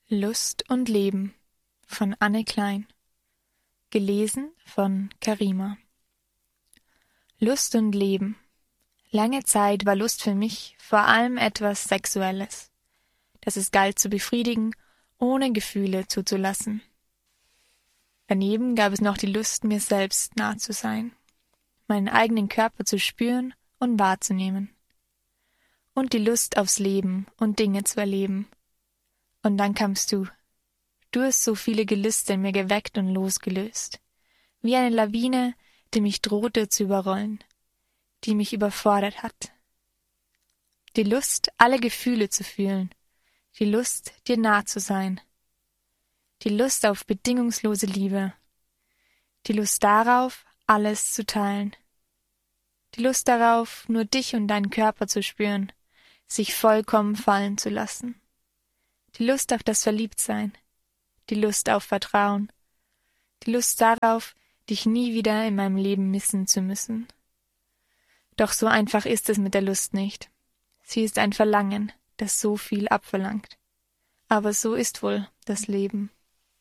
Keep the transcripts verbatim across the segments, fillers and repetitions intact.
Lust und Leben von Anne Klein. Gelesen von Karima. Lust und Leben. Lange Zeit war Lust für mich vor allem etwas Sexuelles, das es galt zu befriedigen, ohne Gefühle zuzulassen. Daneben gab es noch die Lust, mir selbst nah zu sein, meinen eigenen Körper zu spüren und wahrzunehmen. Und die Lust aufs Leben und Dinge zu erleben. Und dann kamst du. Du hast so viele Gelüste in mir geweckt und losgelöst. Wie eine Lawine, die mich drohte zu überrollen, die mich überfordert hat. Die Lust, alle Gefühle zu fühlen. Die Lust, dir nah zu sein. Die Lust auf bedingungslose Liebe. Die Lust darauf, alles zu teilen. Die Lust darauf, nur dich und deinen Körper zu spüren, sich vollkommen fallen zu lassen. Die Lust auf das Verliebtsein, die Lust auf Vertrauen, die Lust darauf, dich nie wieder in meinem Leben missen zu müssen. Doch so einfach ist es mit der Lust nicht. Sie ist ein Verlangen, das so viel abverlangt. Aber so ist wohl das Leben.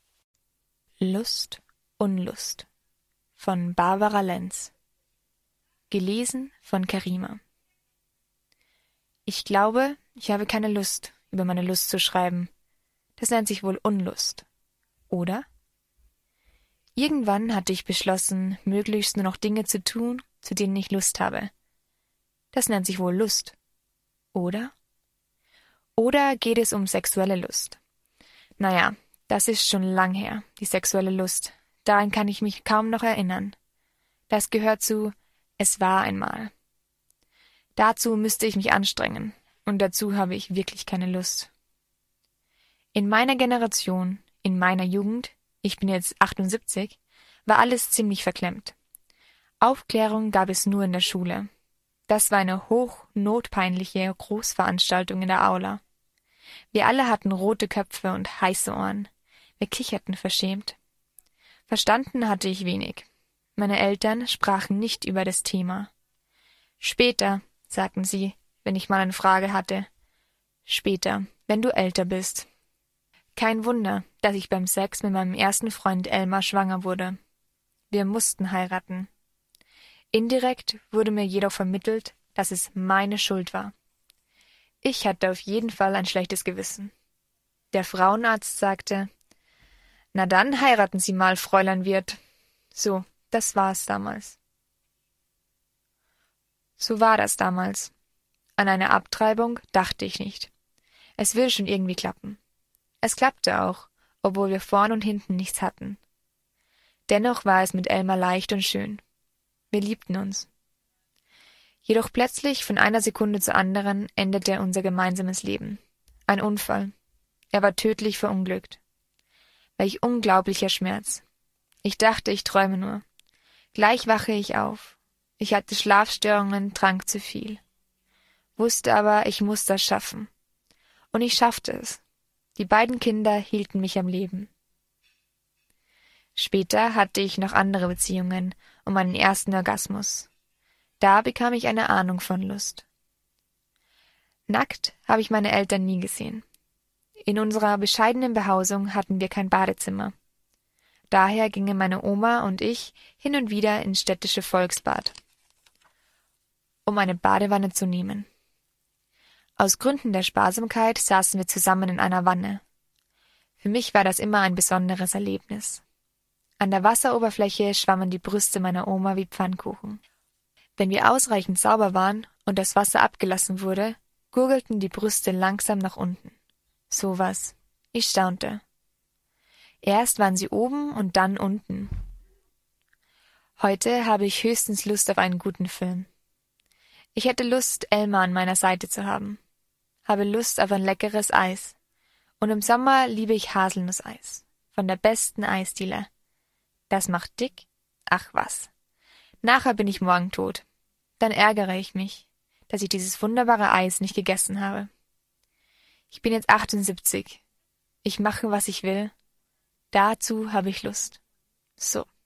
Lust, Unlust von Barbara Lenz. Gelesen von Karima. Ich glaube, ich habe keine Lust, über meine Lust zu schreiben. Das nennt sich wohl Unlust. Oder? Irgendwann hatte ich beschlossen, möglichst nur noch Dinge zu tun, zu denen ich Lust habe. Das nennt sich wohl Lust. Oder? Oder geht es um sexuelle Lust? Naja, das ist schon lang her, die sexuelle Lust. Daran kann ich mich kaum noch erinnern. Das gehört zu »Es war einmal«. Dazu müsste ich mich anstrengen. Und dazu habe ich wirklich keine Lust. In meiner Generation, in meiner Jugend, ich bin jetzt achtundsiebzig, war alles ziemlich verklemmt. Aufklärung gab es nur in der Schule. Das war eine hochnotpeinliche Großveranstaltung in der Aula. Wir alle hatten rote Köpfe und heiße Ohren. Wir kicherten verschämt. Verstanden hatte ich wenig. Meine Eltern sprachen nicht über das Thema. Später, sagten sie, wenn ich mal eine Frage hatte. Später, wenn du älter bist. Kein Wunder, dass ich beim Sex mit meinem ersten Freund Elmar schwanger wurde. Wir mussten heiraten. Indirekt wurde mir jedoch vermittelt, dass es meine Schuld war. Ich hatte auf jeden Fall ein schlechtes Gewissen. Der Frauenarzt sagte, »Na dann heiraten Sie mal, Fräulein Wirth.« So, das war es damals. So war das damals. An eine Abtreibung dachte ich nicht. Es würde schon irgendwie klappen. Es klappte auch, obwohl wir vorn und hinten nichts hatten. Dennoch war es mit Elmar leicht und schön. Wir liebten uns. Jedoch plötzlich von einer Sekunde zur anderen endete unser gemeinsames Leben. Ein Unfall. Er war tödlich verunglückt. Welch unglaublicher Schmerz. Ich dachte, ich träume nur. Gleich wache ich auf. Ich hatte Schlafstörungen, trank zu viel. Wusste aber, ich muss das schaffen. Und ich schaffte es. Die beiden Kinder hielten mich am Leben. Später hatte ich noch andere Beziehungen und meinen ersten Orgasmus. Da bekam ich eine Ahnung von Lust. Nackt habe ich meine Eltern nie gesehen. In unserer bescheidenen Behausung hatten wir kein Badezimmer. Daher gingen meine Oma und ich hin und wieder ins städtische Volksbad, um eine Badewanne zu nehmen. Aus Gründen der Sparsamkeit saßen wir zusammen in einer Wanne. Für mich war das immer ein besonderes Erlebnis. An der Wasseroberfläche schwammen die Brüste meiner Oma wie Pfannkuchen. Wenn wir ausreichend sauber waren und das Wasser abgelassen wurde, gurgelten die Brüste langsam nach unten. So was. Ich staunte. Erst waren sie oben und dann unten. Heute habe ich höchstens Lust auf einen guten Film. Ich hätte Lust, Elmar an meiner Seite zu haben. Habe Lust auf ein leckeres Eis. Und im Sommer liebe ich Haselnusseis. Von der besten Eisdiele. Das macht dick? Ach was. Nachher bin ich morgen tot. Dann ärgere ich mich, dass ich dieses wunderbare Eis nicht gegessen habe. Ich bin jetzt achtundsiebzig. Ich mache, was ich will. Dazu habe ich Lust. So.